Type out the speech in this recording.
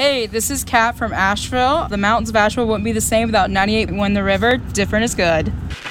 Hey, this is Kat from Asheville. The mountains of Asheville wouldn't be the same without 98 Win the River. Different is good.